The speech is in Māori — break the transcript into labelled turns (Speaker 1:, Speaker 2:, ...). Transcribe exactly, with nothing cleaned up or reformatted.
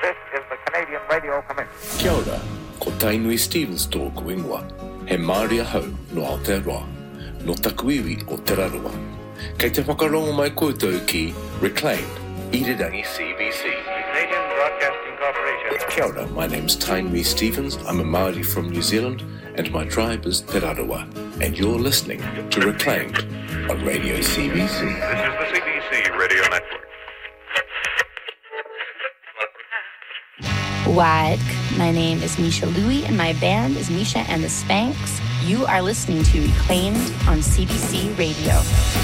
Speaker 1: This is the Canadian Radio Commission.
Speaker 2: Kia ora, ko Tainui Stevens tōku ingoa. He Māori ahau no Aotearoa, no Takuiwi o Teraroa. Kei te whakarongo mai koutou ki Reclaimed, Irirangi C B C.
Speaker 1: Canadian Broadcasting Corporation.
Speaker 2: Kia ora, my name's Tainui Stevens. I'm a Māori from New Zealand, and my tribe is Te Raroa. And you're listening to Reclaimed on Radio C B C.
Speaker 3: This is the C B C Radio Network.
Speaker 4: Wad. My name is Misha Louie, and my band is Misha and the Spanks. You are listening to Reclaimed on C B C Radio.